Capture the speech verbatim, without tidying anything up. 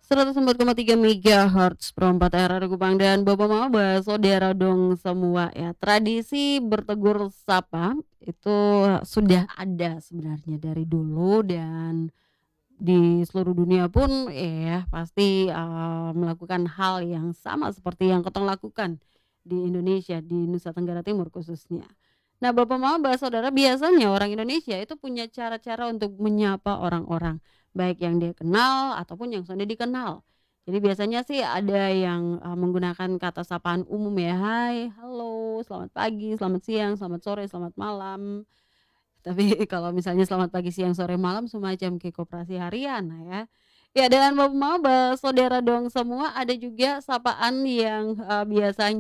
seratus empat koma tiga megahertz perempat R R Kupang dan Bapak Mama basodara dong semua ya. Tradisi bertegur sapa itu sudah ada sebenarnya dari dulu dan di seluruh dunia pun ya pasti, eee, melakukan hal yang sama seperti yang Katong lakukan di Indonesia, di Nusa Tenggara Timur khususnya. Nah, Bapak Mama basodara biasanya orang Indonesia itu punya cara-cara untuk menyapa orang-orang, baik yang dia kenal ataupun yang sudah dikenal. Jadi biasanya sih ada yang, eee, menggunakan kata sapaan umum ya, "Hai, halo, selamat pagi, selamat siang, selamat sore, selamat malam." Tapi kalau misalnya selamat pagi, siang, sore, malam semacam kayak koperasi harian lah ya. Ya dan Bapak Mama basodara dong semua ada juga sapaan yang, eee, biasany